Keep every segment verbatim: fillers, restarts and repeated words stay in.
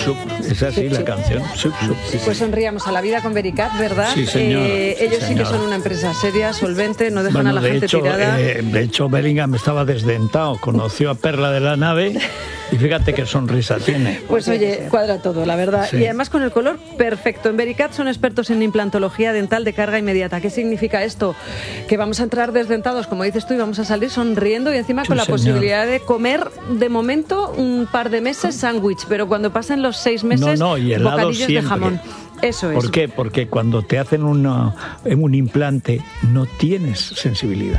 Sup, es así la canción. Sup, sup. Sí, pues sí. sonríamos a la vida con Vericat, ¿verdad? Sí, señor. Eh, Sí, ellos sí señor. que son una empresa seria, solvente, no dejan Bueno, a la de gente hecho, tirada. eh, de hecho, Bellingham estaba desdentado, conoció a Perla de la Nave y fíjate qué sonrisa tiene. Pues oye, cuadra todo, la verdad. Sí. Y además con el color perfecto. En Vericat son expertos en implantología dental de carga inmediata. ¿Qué significa esto? Que vamos a entrar desdentados, como dices tú, y vamos a salir sonriendo y encima Sí, con la señor. posibilidad de comer, de momento, un par de meses sándwich, pero cuando pasen los seis meses, No, no, y helado bocadillos siempre. de jamón. Eso es. ¿Por qué? Porque cuando te hacen una, un implante no tienes sensibilidad.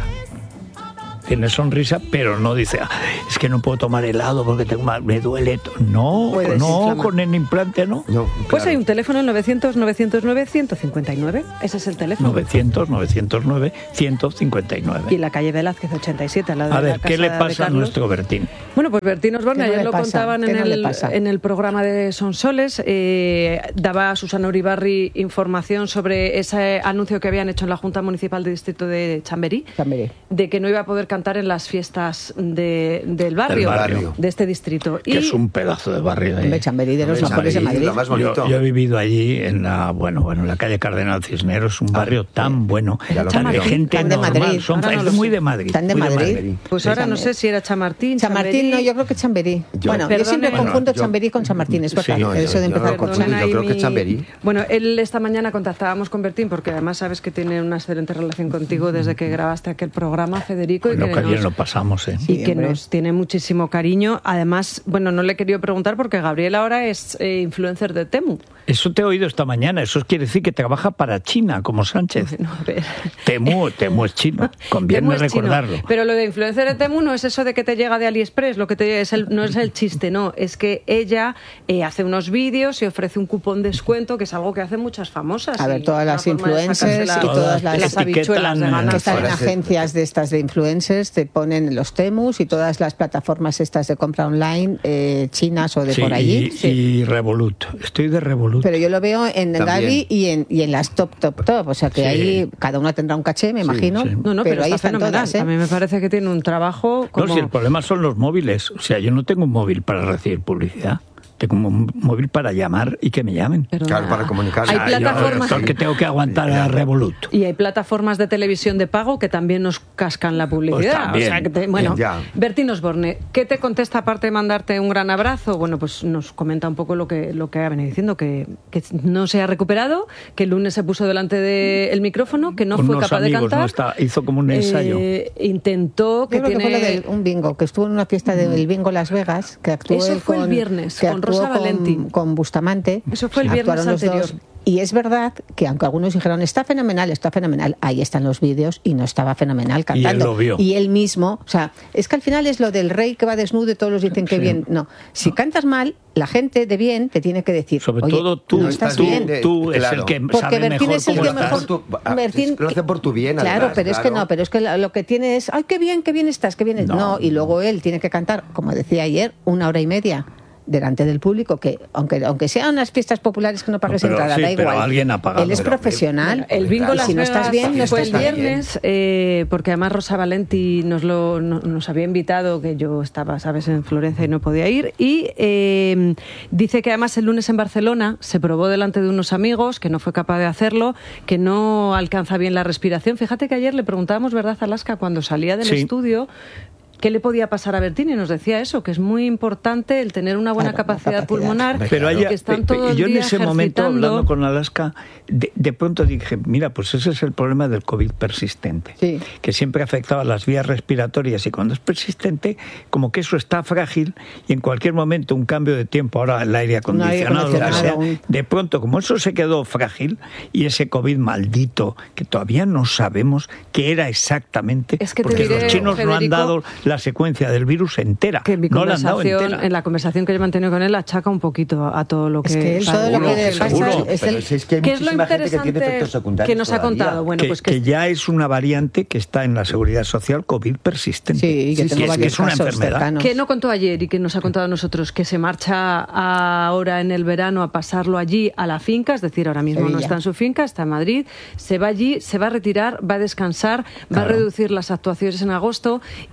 Tienes sonrisa, pero no dice, "Ah, es que no puedo tomar helado porque tengo mal, me duele". No, Puedes no, inflamar. con el implante no. No, Pues claro. hay un teléfono, el novecientos, novecientos nueve, ciento cincuenta y nueve. Ese es el teléfono. novecientos, novecientos nueve, ciento cincuenta y nueve. Y la calle Velázquez ochenta y siete, al lado A de la ver, ¿qué casa le de pasa a Carlos. nuestro Bertín? Bueno, pues Bertín Osborne, ¿Qué no ayer le lo pasa? contaban ¿Qué en no le el, pasa? en el programa de Sonsoles, eh, daba a Susana Uribarri información sobre ese anuncio que habían hecho en la Junta Municipal del Distrito de Chamberí, Chamberí. de que no iba a poder cantar en las fiestas de, del, barrio, Del barrio. de este distrito. Que es un pedazo de barrio. Hombre, ¿eh? Chamberí de los Hombre, mejores de Chamberí, Madrid. lo más bonito. Yo, yo he vivido allí en la bueno bueno en la calle Cardenal Cisneros, un barrio tan bueno, Ya lo tan de creo. gente Tan de normal, Madrid. son Ahora no es lo muy sé. de Madrid. Tan de muy Madrid. Pues ahora no sé si era Chamartín, Chamartín, no, yo creo que Chamberí. Yo- bueno, yo Perdone. siempre Bueno, confundo yo- Chamberí con Chamartín, es Sí, verdad. no, yo- eso de yo empezar lo con confundo, Perdona, yo y creo que mi- Chamberí. Bueno, él esta mañana contactábamos con Bertín porque además sabes que tiene una excelente relación contigo desde que grabaste aquel programa, Federico, y Bueno, que, que ayer nos, lo pasamos, ¿eh? y Sí, que hombre. nos tiene muchísimo cariño. Además, bueno, no le he querido preguntar porque Gabriel ahora es eh, influencer de Temu. Eso te he oído esta mañana. Eso quiere decir que trabaja para China, como Sánchez. Bueno, a ver. Temu, Temu es chino. Conviene Temu es chino. recordarlo. Pero lo de influencer de Temu no es eso de que te llega de AliExpress, lo que te es el, no es el chiste, no. Es que ella eh, hace unos vídeos y ofrece un cupón de descuento, que es algo que hacen muchas famosas. A ver, y todas una las forma de influencers sacarse y la- todas las- las habichuelas de etiquetan, ganar. que están en Ahora sí. agencias de estas de influencers, te ponen los Temus y todas las plataformas estas de compra online eh, chinas o de Sí, por allí. y, y Revolut. Estoy de Revolut. Pero yo lo veo en También. Gaby y en, y en las top, top, top. O sea que Sí. ahí cada una tendrá un caché, me imagino. sí. No, no, pero, ahí está están fenomenal. todas, ¿eh? A mí me parece que tiene un trabajo como... No, si el problema son los móviles. O sea, yo no tengo un móvil para recibir publicidad. Tengo un móvil para llamar y que me llamen. Pero Claro, nada. para comunicarse. Hay O sea, yo, plataformas... doctor, que tengo que aguantar a Revolut. Y hay plataformas de televisión de pago que también nos cascan la publicidad. Pues también. O sea, que te- bueno, Ya. Bertín Osborne, ¿qué te contesta aparte de mandarte un gran abrazo? Bueno, pues nos comenta un poco lo que, lo que ha venido diciendo, que, que no se ha recuperado, que el lunes se puso delante del micrófono, que no Con fue unos capaz amigos, de cantar. ¿no? Está- hizo como un ensayo. Eh, intentó, que Yo creo tiene... que fue lo de un bingo, que estuvo en una fiesta del bingo Las Vegas, que actuó Eso él fue el con, viernes, que con actuó Rosa con- Valenti. con Bustamante. Eso fue el viernes Actuaron los anterior. dos. Y es verdad que aunque algunos dijeron está fenomenal, está fenomenal, ahí están los vídeos y no estaba fenomenal cantando. lo vio. Y él mismo, o sea, es que al final es lo del rey que va desnudo y todos los dicen que Sí. bien. No, si cantas mal, la gente de bien te tiene que decir, Sobre oye, todo tú, no estás tú, bien. de- tú es claro. el que Porque sabe Bertín mejor es el cómo que estás. mejor... Por tu- ah, Bertín- lo hace por tu bien, Claro, además, pero es que claro. no, pero es que lo lo que tiene es, ay, qué bien, qué bien estás, qué bien. es-". No. No, y luego él tiene que cantar, como decía ayer, una hora y media delante del público, que aunque aunque sean unas fiestas populares que no pagues No, pero entrada, sí, da pero igual. alguien ha pagado. Él es Pero, profesional. El bingo y Las si no estás Vegas bien, no fue estás el bien. viernes, eh, porque además Rosa Valenti nos lo no- nos había invitado, que yo estaba, sabes, en Florencia y no podía ir, y eh, dice que además el lunes en Barcelona se probó delante de unos amigos, que no fue capaz de hacerlo, que no alcanza bien la respiración. Fíjate que ayer le preguntábamos, ¿verdad, Alaska, cuando salía del Sí. estudio, qué le podía pasar a Bertín? Y nos decía eso, que es muy importante el tener una buena Claro, la capacidad, capacidad. pulmonar, Pero y ella- que están pe- pe- todo el yo en día ese momento, ejercitando. hablando con Alaska, de, de pronto dije, mira, pues ese es el problema del COVID persistente, Sí. que siempre afectaba a las vías respiratorias, y cuando es persistente, como que eso está frágil, y en cualquier momento un cambio de tiempo, ahora el aire acondicionado, lo que sea, acondicionado, un- de pronto, como eso se quedó frágil, y ese COVID maldito, que todavía no sabemos qué era exactamente, Es que te porque diré, los chinos no han Federico, dado la secuencia del virus entera, que mi no la han dado conversación, entera. en la conversación que yo he mantenido con él, achaca un poquito a todo lo que... Es que él todo lo Seguro, que le pasa seguro. es Pero el... si es que hay ¿Qué es lo muchísima gente que tiene interesante efectos secundarios que nos ha todavía. contado? Bueno, que, pues que que, ya es una variante que está en la seguridad social COVID persistente. Sí, que Sí, tengo es, varios es una casos enfermedad. cercanos. que no contó ayer y que nos ha contado a nosotros, que se marcha ahora en el verano a pasarlo allí a la finca, es decir, ahora mismo no Sevilla. está en su finca, está en Madrid, se va allí, se va a retirar, va a descansar, va a Claro. reducir las actuaciones en agosto y tiene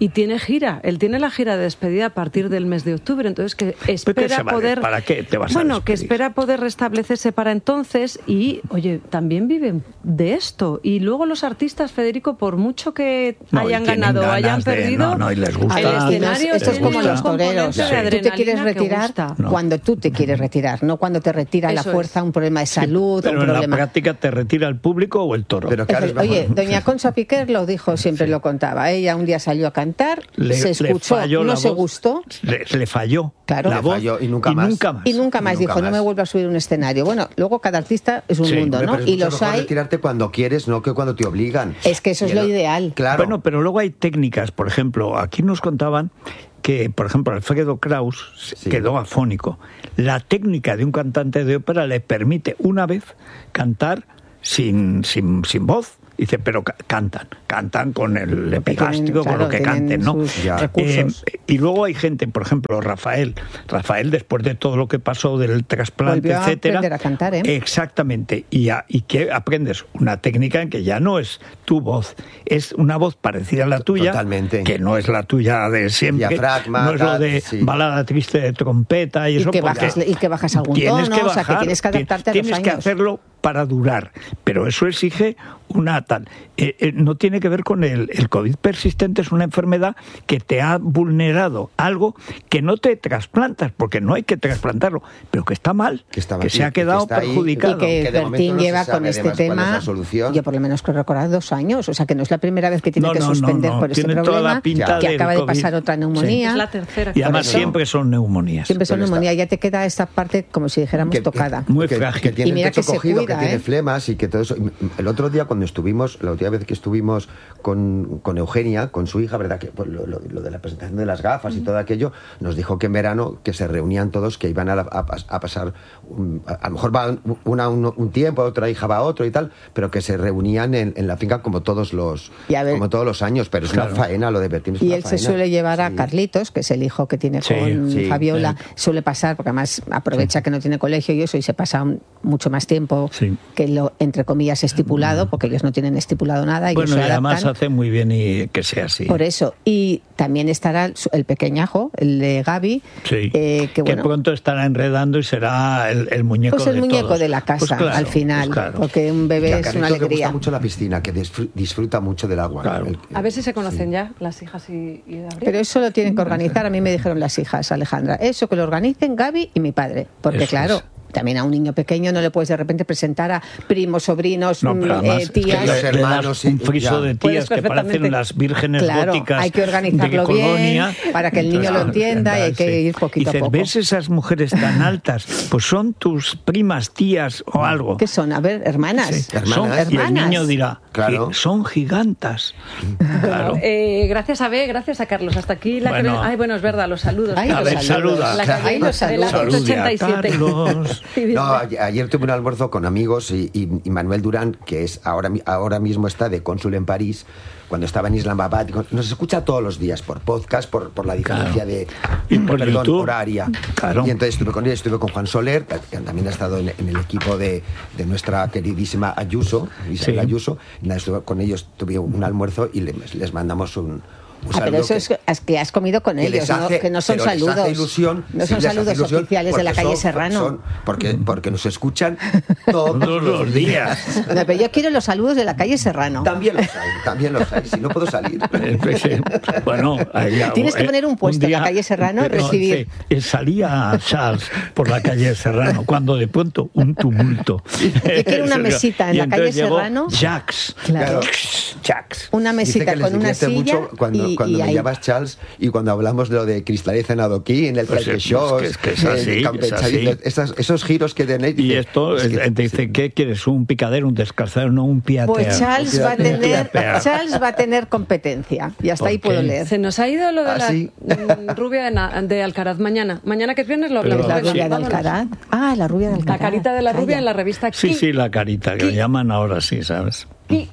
gira, él tiene la gira de despedida a partir del mes de octubre, entonces que espera ¿Qué se vale? poder... ¿Para qué te vas bueno, a que despedir? espera poder restablecerse para entonces y, oye, también viven de esto. Y luego los artistas, Federico, por mucho que No, y hayan tienen ganado o ganas hayan de- perdido, no, no, y les gusta. el escenario Esto es tiene como un los componente toreros. de Tú te adrenalina quieres que retirar gusta. No. cuando tú te quieres retirar, no cuando te retira a la Eso fuerza es. un problema de salud, Pero un en la problema... práctica te retira el público o el toro. Pero claro, es mejor. Oye, doña Concha Piquer lo dijo, siempre lo contaba. Ella un día salió a cantar, Le- se le escuchó, falló no la se voz. gustó Le, le falló Claro. la Le voz falló y nunca más. nunca más. y nunca más nunca dijo, no más. me vuelvo a subir a un escenario. Bueno, luego cada artista es un Sí, mundo, Hombre, ¿no? pero es Y mucho los mejor hay... retirarte cuando quieres, no que cuando te obligan. Es que eso es Y lo el- ideal. Claro. Bueno, pero luego hay técnicas. Por ejemplo, aquí nos contaban que, por ejemplo, Alfredo Kraus Sí. quedó afónico. La técnica de un cantante de ópera le permite una vez cantar sin, sin, sin voz. Dice, pero ca- cantan, cantan con el epigástrico, tienen, con claro, lo que tienen canten, ¿no? sus Ya. recursos. Eh, y luego hay gente, por ejemplo, Rafael. Rafael, después de todo lo que pasó del trasplante, Volvió a etcétera. aprender a cantar, ¿eh? Exactamente. Y, a- y que aprendes una técnica en que ya no es tu voz, es una voz parecida a la tuya, Totalmente. que no es la tuya de siempre. Diafragma, no es lo tal, de sí. balada triste de trompeta y Y eso. que, porque bajas, y que bajas algún tienes tono, que o sea, que bajar, tienes que adaptarte a los tienes que años. hacerlo para durar, pero eso exige una tal. Eh, eh, no tiene que ver con el, el COVID persistente, es una enfermedad que te ha vulnerado algo que no te trasplantas, porque no hay que trasplantarlo, pero que está mal, Que está mal, que y se ha que quedado está ahí, perjudicado. Y que Que de momento Bertín no se lleva sabe con este además cuál es tema, la solución. yo por lo menos creo recordar dos años, o sea que no es la primera vez que tiene No, que no, no, suspender no, por este tiene toda la problema, pinta que del acaba de COVID. pasar otra neumonía. Es la tercera. Y además Por eso. siempre son neumonías. Siempre son Pero está- neumonía, ya te queda esta parte como si dijéramos que- tocada. Muy que, frágil. que tiene Y mira el techo que se cogido, cuida, que tiene ¿eh? flemas y que todo eso. El otro día cuando estuvimos, la última vez que estuvimos con, con Eugenia, con su hija, ¿verdad? Que pues, lo, lo- lo de la presentación de las gafas y todo aquello, nos dijo que en verano que se reunían todos, que iban a, la- a pas- a pasar, un- a, a lo mejor va una un, un tiempo, otra hija va a otro y tal, pero que se reunían en, en la finca como todos los Y a ver- como todos los años, pero es Claro. una faena lo de Bertín. es Y una él se faena. suele llevar a Sí. Carlitos, que es el hijo que tiene Sí, con sí, Fabiola, sí. suele pasar, porque además aprovecha que no tiene colegio y eso, y se pasa un- mucho más tiempo Sí. que lo, entre comillas, estipulado, porque ellos no tienen estipulado nada. Ellos Bueno, se y además adaptan. hace muy bien y que sea así. Por eso. Y también estará el, el pequeñajo, el de Gaby, Sí. eh, que bueno, pronto estará enredando y será el, el muñeco pues el de muñeco todos. de la casa Pues claro, al final, pues claro. porque un Y bebé a es una Carlitos le alegría. gusta mucho la piscina, que disfr- disfruta mucho del agua. Claro. El- A ver si se conocen ya las hijas y, y Gabriel. Pero eso lo tienen que organizar, a mí me dijeron las hijas, Alejandra, eso que lo organicen Gaby y mi padre, porque Eso claro, es. también a un niño pequeño no le puedes de repente presentar a primos, sobrinos, No, pero mm, además eh, es que tías. le- Los le das hermanos, un sí, friso ya. de Puedes tías que parecen perfectamente. las vírgenes Claro, góticas hay que de organizarlo bien Colonia. para que el niño lo entienda y hay que ir poquito a Dices, poco. ¿ves esas mujeres tan altas? Pues son tus primas, tías o algo. ¿Qué son? A ver, hermanas. Sí, Hermanas. son- y el Hermanas. niño dirá, Claro. "Sí, son gigantas. Claro. Eh, gracias a B, gracias a Carlos. Hasta aquí la Bueno. que... Ay, bueno, es verdad, los saludos. Ay, A los ver, saludos. saluda. La Ay, que los de la saludos. Salude a ochenta y siete. Carlos. Y dice, No, ayer, ayer tuve un almuerzo con amigos y, y- y Manuel Durán, que es ahora, mi- ahora mismo está de cónsul en París, cuando estaba en Islamabad. Nos escucha todos los días por podcast, por, por la diferencia Claro. de Y por perdón, YouTube. horaria. Claro. Y entonces estuve con él, estuve con Juan Soler, que también ha estado en, en el equipo de, de nuestra queridísima Ayuso, Isabel Sí. Ayuso. Y nada, estuve con ellos, tuve un almuerzo y les, les mandamos un, un Ah, saludo. pero eso que- es, es que has comido con que ellos, les ¿no? hace- que no son pero les saludos. hace ilusión, no sí, son les hace saludos ilusión oficiales de la porque calle son- Serrano. son- porque, porque nos escuchan todos Todos los días. No, pero yo quiero los saludos de la calle Serrano. También los hay, también los hay. Si no puedo salir. Eh, pues, eh, bueno, ahí, Tienes que eh, poner un puesto en la calle Serrano, pero, recibir. sí, eh, salía Charles por la calle Serrano cuando de pronto un tumulto. Yo quiero una mesita en Y la calle entonces llegó Serrano. Jacques. Claro. Jacques. Una Dice mesita que les con una divierte silla mucho cuando, y, cuando y me ahí. llamas Charles y cuando hablamos de lo de Cristaliza en Adoquín, el Pues Trail de es- Shows, es que es el así, Campechadito, es así. esas- esos giros que tenéis. Y dice, esto, es que- eh, te dice, ¿qué quieres? ¿Un picadero, un descalzadero? No, un piatear. Pues Charles va a Piatear. tener, Piatear. Charles va a tener competencia. Y hasta ¿Por ahí puedo qué? leer. Se nos ha ido lo de ¿Ah, la sí? mm, rubia de, Na- de Alcaraz mañana. Mañana que es viernes lo Pero hablamos. La Sí, rubia de vámonos. Alcaraz. Ah, la rubia de Alcaraz. La carita de la rubia Calla. en la revista Sí, Ki. sí, la carita, que lo llaman ahora sí, ¿sabes? Ki.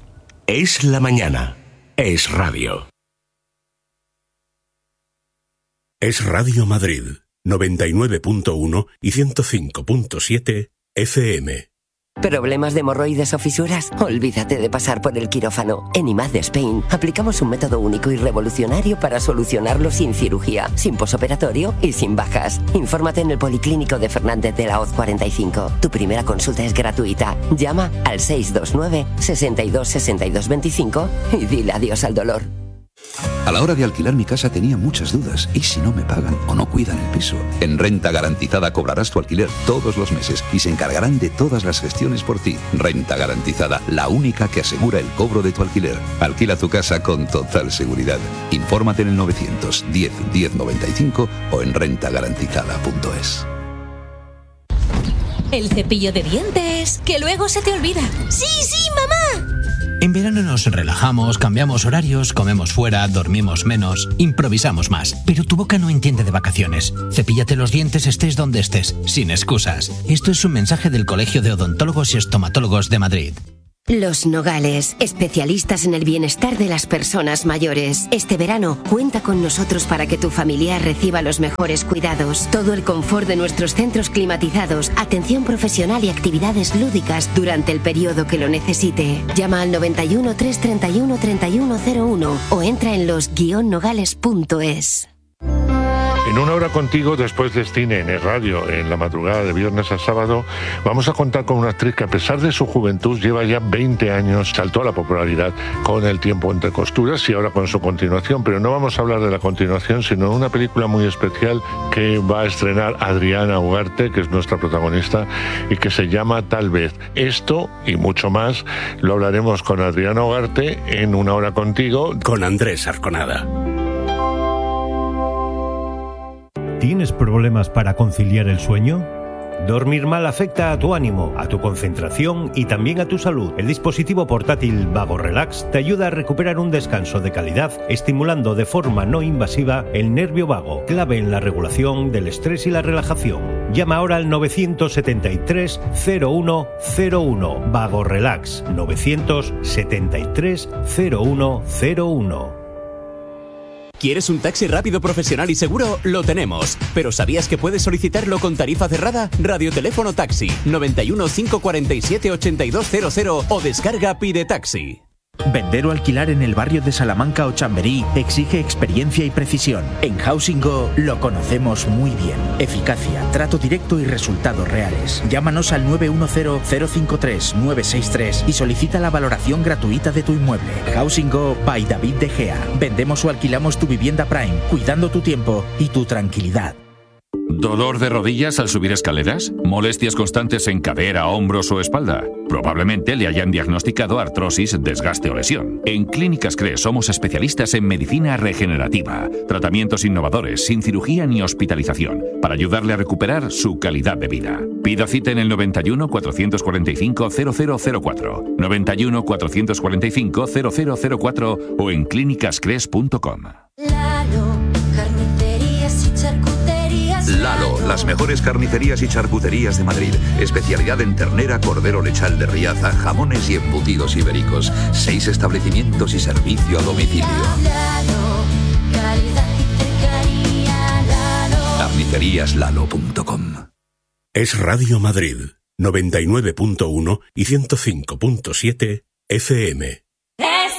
Es la mañana. Es radio. Es Radio Madrid, noventa y nueve punto uno y ciento cinco punto siete F M. ¿Problemas de hemorroides o fisuras? Olvídate de pasar por el quirófano. En I M A D Spain aplicamos un método único y revolucionario para solucionarlo sin cirugía, sin posoperatorio y sin bajas. Infórmate en el Policlínico de Fernández de la Hoz cuarenta y cinco. Tu primera consulta es gratuita. Llama al seis dos nueve, seis dos, seis dos dos cinco y dile adiós al dolor. A la hora de alquilar mi casa tenía muchas dudas. ¿Y si no me pagan o no cuidan el piso? En Renta Garantizada cobrarás tu alquiler todos los meses y se encargarán de todas las gestiones por ti. Renta Garantizada, la única que asegura el cobro de tu alquiler. Alquila tu casa con total seguridad. Infórmate en el novecientos diez, diez noventa y cinco o en renta garantizada punto es. El cepillo de dientes, que luego se te olvida. ¡Sí, sí, mamá! En verano nos relajamos, cambiamos horarios, comemos fuera, dormimos menos, improvisamos más. Pero tu boca no entiende de vacaciones. Cepíllate los dientes estés donde estés, sin excusas. Esto es un mensaje del Colegio de Odontólogos y Estomatólogos de Madrid. Los Nogales, especialistas en el bienestar de las personas mayores. Este verano, cuenta con nosotros para que tu familiar reciba los mejores cuidados. Todo el confort de nuestros centros climatizados, atención profesional y actividades lúdicas durante el periodo que lo necesite. Llama al noventa y uno, trescientos treinta y uno, treinta y uno cero uno o entra en los guion nogales punto es. En Una Hora Contigo, después de cine en el radio, en la madrugada de viernes a sábado, vamos a contar con una actriz que, a pesar de su juventud, lleva ya veinte años, saltó a la popularidad con El tiempo entre costuras y ahora con su continuación. Pero no vamos a hablar de la continuación, sino de una película muy especial que va a estrenar Adriana Ugarte, que es nuestra protagonista, y que se llama Tal vez. Esto y mucho más lo hablaremos con Adriana Ugarte en Una Hora Contigo. Con Andrés Arconada. ¿Tienes problemas para conciliar el sueño? Dormir mal afecta a tu ánimo, a tu concentración y también a tu salud. El dispositivo portátil Vago Relax te ayuda a recuperar un descanso de calidad, estimulando de forma no invasiva el nervio vago, clave en la regulación del estrés y la relajación. Llama ahora al novecientos setenta y tres, cero uno cero uno. Vago Relax, novecientos setenta y tres, cero uno cero uno. ¿Quieres un taxi rápido, profesional y seguro? Lo tenemos. ¿Pero sabías que puedes solicitarlo con tarifa cerrada? Radioteléfono Taxi, noventa y uno, cinco cuarenta y siete, ochenta y dos cero cero o descarga Pide Taxi. Vender o alquilar en el barrio de Salamanca o Chamberí exige experiencia y precisión. En Housing Go lo conocemos muy bien. Eficacia, trato directo y resultados reales. Llámanos al nueve uno cero, cero cinco tres, nueve seis tres y solicita la valoración gratuita de tu inmueble. Housing Go by David De Gea. Vendemos o alquilamos tu vivienda Prime, cuidando tu tiempo y tu tranquilidad. ¿Dolor de rodillas al subir escaleras? ¿Molestias constantes en cadera, hombros o espalda? Probablemente le hayan diagnosticado artrosis, desgaste o lesión. En Clínicas CRES somos especialistas en medicina regenerativa, tratamientos innovadores, sin cirugía ni hospitalización, para ayudarle a recuperar su calidad de vida. Pida cita en el noventa y uno, cuatrocientos cuarenta y cinco, cero cero cero cuatro, noventa y uno, cuatrocientos cuarenta y cinco, cero cero cero cuatro o en clínicas cres punto com. Lalo, las mejores carnicerías y charcuterías de Madrid. Especialidad en ternera, cordero lechal de Riaza, jamones y embutidos ibéricos. Seis establecimientos y servicio a domicilio. carnicerías lalo punto com. Es Radio Madrid, noventa y nueve punto uno y ciento cinco punto siete F M.